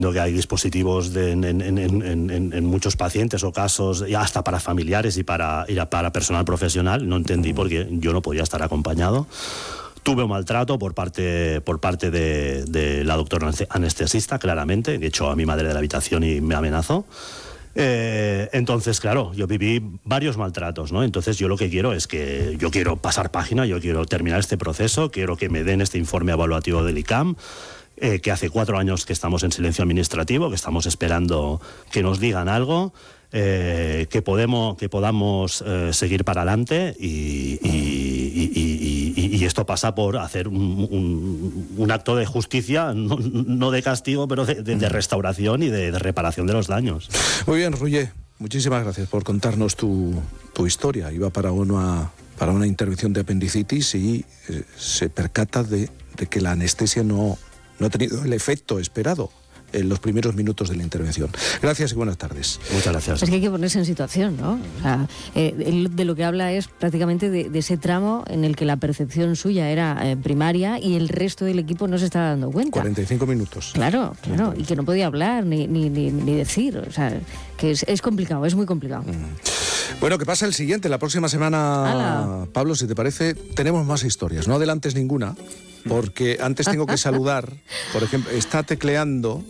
que hay dispositivos en muchos pacientes o casos, y hasta para familiares y para personal profesional. No entendí por qué yo no podía estar acompañado. Tuve un maltrato por parte de la doctora anestesista, claramente, que echó a mi madre de la habitación y me amenazó. Entonces, claro, yo viví varios maltratos, ¿no? Entonces yo lo que quiero es que yo quiero pasar página, yo quiero terminar este proceso, quiero que me den este informe evaluativo del ICAM, que hace 4 años que estamos en silencio administrativo, que estamos esperando que nos digan algo, que podamos seguir para adelante y esto pasa por hacer un acto de justicia, no de castigo, pero de restauración y de reparación de los daños. Muy bien, Roger, muchísimas gracias por contarnos tu historia. Iba para una intervención de apendicitis y se percata de que la anestesia no ha tenido el efecto esperado en los primeros minutos de la intervención. Gracias y buenas tardes. Muchas gracias. Es que hay que ponerse en situación, ¿no? O sea, de lo que habla es prácticamente de ese tramo en el que la percepción suya era primaria y el resto del equipo no se estaba dando cuenta. 45 minutos. Claro, y que no podía hablar ni decir. O sea, que es complicado, es muy complicado. Bueno, que pasa el siguiente. La próxima semana, Pablo, si te parece, tenemos más historias. No adelantes ninguna, porque antes tengo que saludar. Por ejemplo, está tecleando...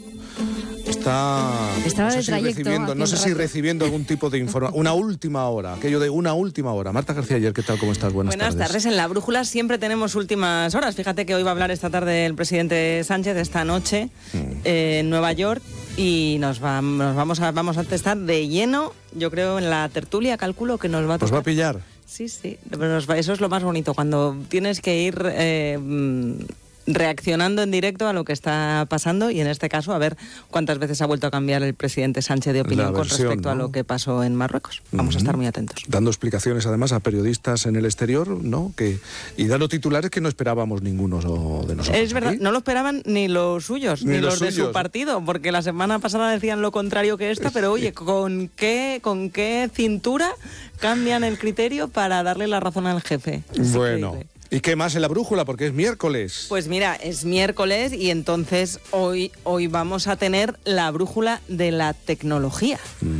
No sé si recibiendo algún tipo de información. Una última hora, aquello de una última hora. Marta García Aller, ¿qué tal? ¿Cómo estás? Buenas tardes. En La Brújula siempre tenemos últimas horas. Fíjate que hoy va a hablar esta tarde el presidente Sánchez, esta noche en Nueva York, y vamos a testar de lleno, yo creo, en la tertulia, calculo que nos va a tocar. ¿Nos va a pillar? Sí, eso es lo más bonito, cuando tienes que ir... reaccionando en directo a lo que está pasando, y en este caso a ver cuántas veces ha vuelto a cambiar el presidente Sánchez de opinión con respecto a lo que pasó en Marruecos. Vamos a estar muy atentos. Dando explicaciones además a periodistas en el exterior, ¿no? Y dando titulares que no esperábamos ninguno de nosotros. Es verdad, no lo esperaban ni los suyos, ni los de su partido, porque la semana pasada decían lo contrario que esta, pero oye, ¿con qué cintura cambian el criterio para darle la razón al jefe? Bueno. Increíble. ¿Y qué más en La Brújula? Porque es miércoles. Pues mira, es miércoles y entonces hoy vamos a tener la brújula de la tecnología,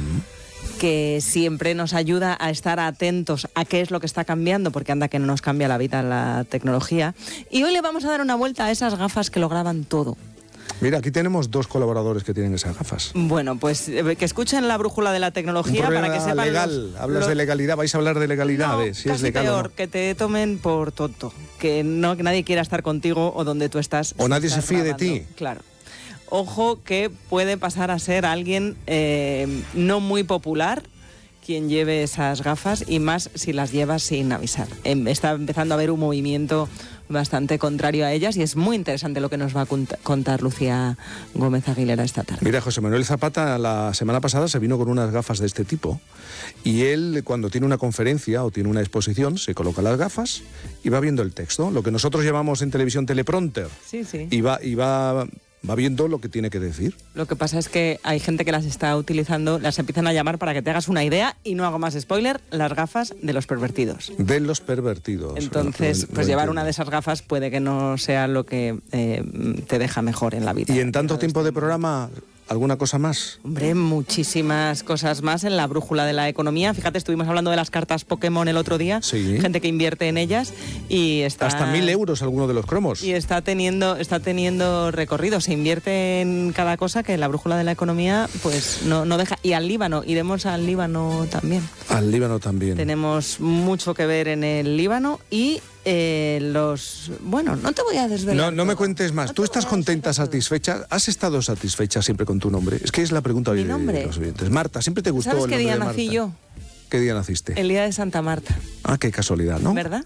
que siempre nos ayuda a estar atentos a qué es lo que está cambiando, porque anda que no nos cambia la vida la tecnología. Y hoy le vamos a dar una vuelta a esas gafas que lo graban todo. Mira, aquí tenemos 2 colaboradores que tienen esas gafas. Bueno, pues que escuchen la brújula de la tecnología para que sepan... legal. Hablas de legalidad, vais a hablar de legalidad, no, si es legal peor, o no. que te tomen por tonto, que nadie quiera estar contigo o donde tú estás. O nadie se fíe grabando. de ti. Claro. Ojo que puede pasar a ser alguien no muy popular quien lleve esas gafas, y más si las llevas sin avisar. Está empezando a haber un movimiento bastante contrario a ellas, y es muy interesante lo que nos va a contar Lucía Gómez Aguilera esta tarde. Mira, José Manuel Zapata la semana pasada se vino con unas gafas de este tipo, y él, cuando tiene una conferencia o tiene una exposición, se coloca las gafas y va viendo el texto, lo que nosotros llamamos en televisión teleprompter. Sí. Y va viendo lo que tiene que decir. Lo que pasa es que hay gente que las está utilizando, las empiezan a llamar, para que te hagas una idea, y no hago más spoiler, las gafas de los pervertidos. De los pervertidos. Entonces, pues llevar una de esas gafas puede que no sea lo que te deja mejor en la vida. ¿Y en tanto tiempo de programa, alguna cosa más? Hombre, muchísimas cosas más en la brújula de la economía. Fíjate, estuvimos hablando de las cartas Pokémon el otro día, sí. Gente que invierte en ellas, y está... Hasta 1.000 euros alguno de los cromos. Y está teniendo recorrido. Se invierte en cada cosa que la brújula de la economía pues no deja. Y al Líbano, iremos al Líbano también. Al Líbano también. Tenemos mucho que ver en el Líbano y... Bueno, no te voy a desvelar. No me cuentes más. ¿Tú estás contenta, satisfecha? ¿Has estado satisfecha siempre con tu nombre? Es que es la pregunta de los oyentes. Marta, ¿siempre te gustó el nombre de Marta? ¿Sabes qué día nací yo? ¿Qué día naciste? El día de Santa Marta. Ah, qué casualidad, ¿no? ¿Verdad?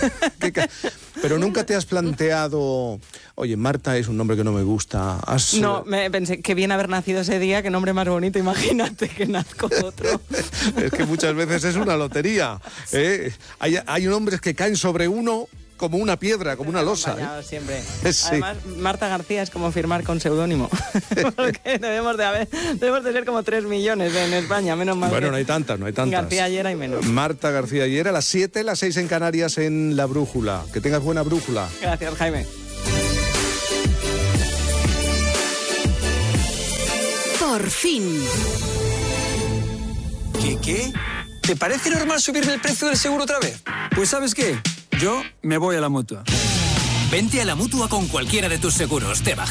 Pero nunca te has planteado, oye, Marta es un nombre que no me gusta. No, me pensé, qué bien haber nacido ese día, qué nombre más bonito, imagínate que nazco otro. Es que muchas veces es una lotería. Hay nombres que caen sobre uno como una piedra, como una losa. Siempre. Sí. Además, Marta García es como firmar con seudónimo. Porque debemos de ser como 3 millones en España, menos mal. Bueno, no hay tantas. García Aller hay menos. Marta García Aller, a las 7, las 6 en Canarias en La Brújula. Que tengas buena brújula. Gracias, Jaime. Por fin. ¿Qué? ¿Te parece normal subirme el precio del seguro otra vez? Pues ¿sabes qué? Yo me voy a la Mutua. Vente a la Mutua con cualquiera de tus seguros. Te